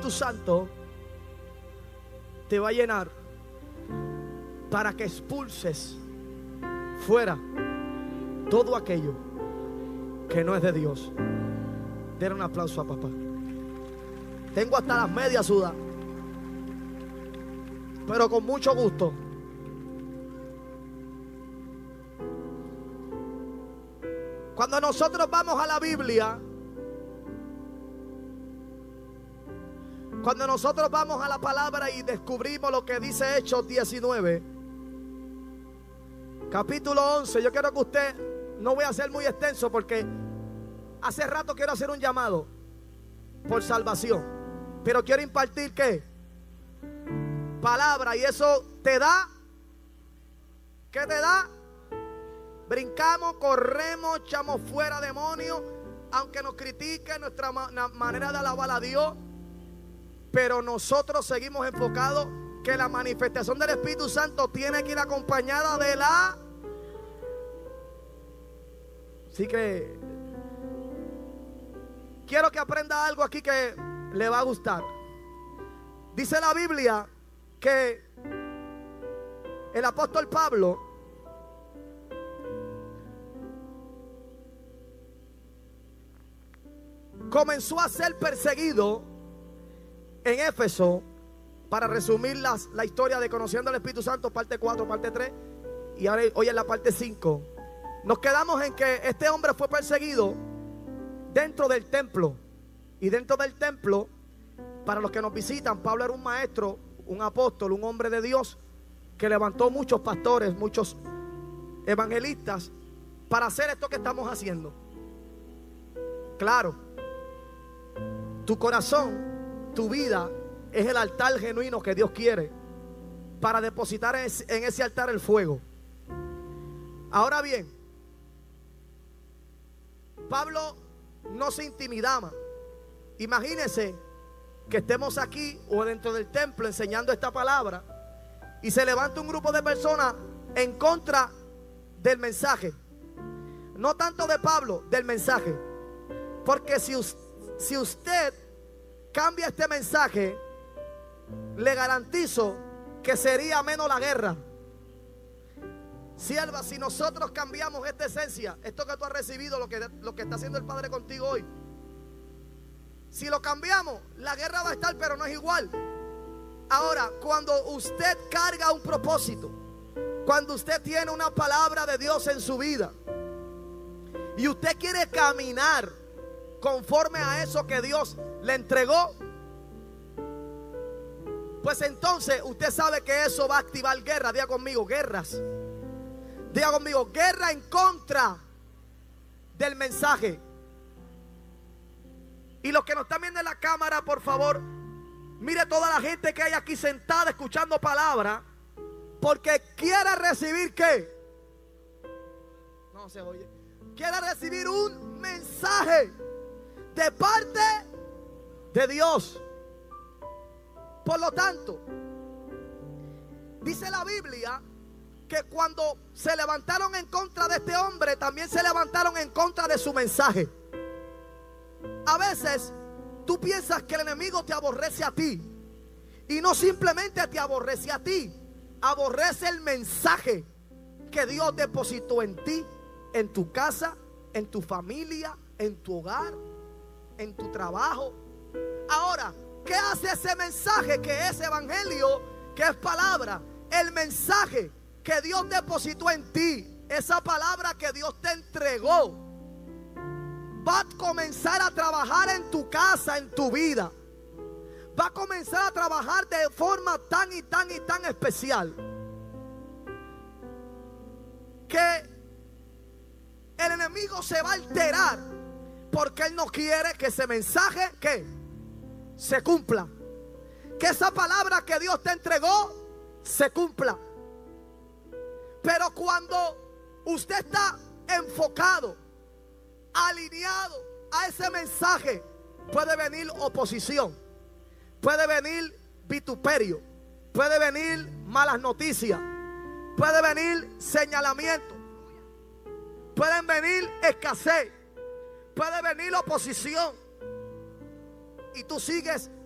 Espíritu Santo te va a llenar para que expulses fuera todo aquello que no es de Dios. Denle un aplauso a papá. Tengo hasta las medias sudadas, pero con mucho gusto. Cuando nosotros vamos a la Biblia, cuando nosotros vamos a la palabra y descubrimos lo que dice Hechos 19, capítulo 11, yo quiero que usted, no voy a ser muy extenso porque hace rato quiero hacer un llamado por salvación, pero quiero impartir ¿qué? Palabra, y eso te da, ¿qué te da? Brincamos, corremos, echamos fuera demonios, aunque nos critiquen nuestra manera de alabar a Dios, pero nosotros seguimos enfocados que la manifestación del Espíritu Santo tiene que ir acompañada de la... Así que quiero que aprenda algo aquí que le va a gustar. Dice la Biblia que el apóstol Pablo comenzó a ser perseguido en Éfeso. Para resumir la historia de Conociendo al Espíritu Santo, parte 4, parte 3, y ahora hoy en la parte 5, nos quedamos en que este hombre fue perseguido dentro del templo. Y dentro del templo, para los que nos visitan, Pablo era un maestro, un apóstol, un hombre de Dios que levantó muchos pastores, muchos evangelistas para hacer esto que estamos haciendo. Claro, tu corazón, tu vida es el altar genuino que Dios quiere para depositar en ese altar el fuego. Ahora bien, Pablo no se intimidaba. Imagínense que estemos aquí o dentro del templo enseñando esta palabra y se levanta un grupo de personas en contra del mensaje. No tanto de Pablo, del mensaje. Porque si usted cambia este mensaje, le garantizo que sería menos la guerra. Sierva, si nosotros cambiamos esta esencia, esto que tú has recibido, lo que está haciendo el Padre contigo hoy, si lo cambiamos, la guerra va a estar, pero no es igual. Ahora, cuando usted carga un propósito, cuando usted tiene una palabra de Dios en su vida y usted quiere caminar conforme a eso que Dios le entregó, pues entonces usted sabe que eso va a activar guerra. Diga conmigo, guerras. Diga conmigo, guerra en contra del mensaje. Y los que nos están viendo en la cámara, por favor, mire toda la gente que hay aquí sentada escuchando palabra, porque quiere recibir ¿qué? No se oye. Quiere recibir un mensaje de parte de Dios. Por lo tanto, dice la Biblia que cuando se levantaron en contra de este hombre, también se levantaron en contra de su mensaje. A veces tú piensas que el enemigo te aborrece a ti, y no simplemente te aborrece a ti, aborrece el mensaje que Dios depositó en ti, en tu casa, en tu familia, en tu hogar, en tu trabajo. Ahora, ¿qué hace ese mensaje que es evangelio, que es palabra? El mensaje que Dios depositó en ti, esa palabra que Dios te entregó, va a comenzar a trabajar en tu casa, en tu vida. Va a comenzar a trabajar de forma tan y tan y tan especial que el enemigo se va a alterar, porque él no quiere que ese mensaje ¿qué? Se cumpla, que esa palabra que Dios te entregó se cumpla. Pero cuando usted está enfocado, alineado a ese mensaje, puede venir oposición, puede venir vituperio, puede venir malas noticias, puede venir señalamiento, pueden venir escasez, puede venir oposición, y tú sigues